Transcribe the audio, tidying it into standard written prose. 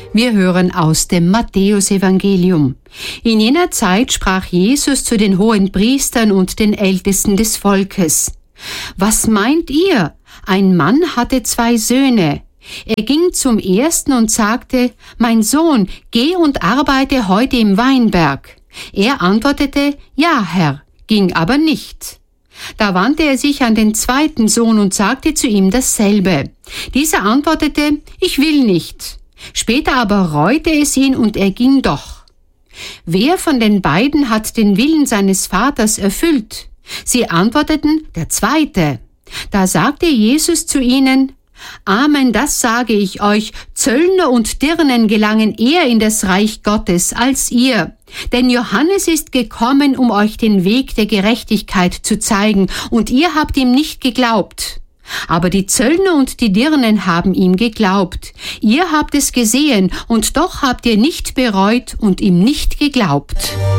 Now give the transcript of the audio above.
Wir hören aus dem Matthäusevangelium. In jener Zeit sprach Jesus zu den Hohenpriestern und den Ältesten des Volkes: Was meint ihr? Ein Mann hatte 2 Söhne. Er ging zum ersten und sagte: Mein Sohn, geh und arbeite heute im Weinberg. Er antwortete: Ja, Herr, ging aber nicht. Da wandte er sich an den zweiten Sohn und sagte zu ihm dasselbe. Dieser antwortete: Ich will nicht. Später aber reute es ihn und er ging doch. Wer von den beiden hat den Willen seines Vaters erfüllt? Sie antworteten: Der Zweite. Da sagte Jesus zu ihnen: Amen, das sage ich euch, Zöllner und Dirnen gelangen eher in das Reich Gottes als ihr. Denn Johannes ist gekommen, um euch den Weg der Gerechtigkeit zu zeigen, und ihr habt ihm nicht geglaubt. Aber die Zöllner und die Dirnen haben ihm geglaubt. Ihr habt es gesehen, und doch habt ihr nicht bereut und ihm nicht geglaubt.